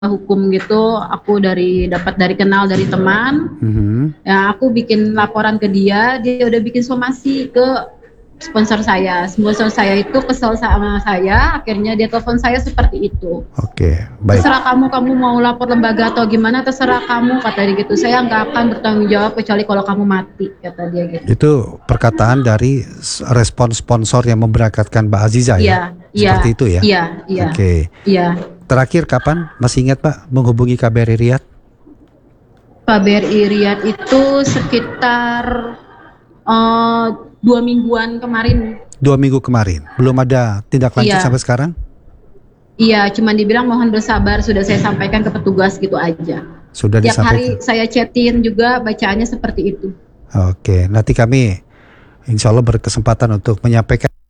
hukum gitu, aku dapat dari kenal dari teman. Ya, aku bikin laporan ke dia, dia udah bikin somasi ke sponsor saya. Sponsor saya itu kesel sama saya, akhirnya dia telepon saya seperti itu. Oke, baik. Terserah kamu mau lapor lembaga atau gimana, terserah kamu, kata dia gitu. Saya nggak akan bertanggung jawab kecuali kalau kamu mati, kata dia gitu. Itu perkataan dari respon sponsor yang memberangkatkan Mbak Aziza ya? Seperti itu ya? Iya. Oke. Iya. Terakhir kapan? Masih ingat Pak menghubungi KBRI Riyadh? KBRI Riyadh itu sekitar 2 mingguan kemarin. 2 minggu kemarin. Belum ada tindak lanjut sampai sekarang? Iya, cuman dibilang mohon bersabar, sudah saya sampaikan ke petugas gitu aja. Sudah Tiap hari disampaikan? saya chatin juga, bacaannya seperti itu. Oke, nanti kami insya Allah berkesempatan untuk menyampaikan